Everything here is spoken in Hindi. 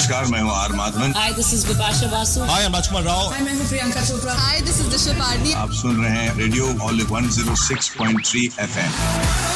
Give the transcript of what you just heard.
नमस्कार, मैं हूँ are Madhavan. Hi, this is Vipasha Basu. Hi, I'm Rajkumar Rao. Hi, मैं हूँ Priyanka Chopra. Hi, this is Disha Pardi. आप सुन रहे हैं रेडियो ऑलिव 106.3 FM.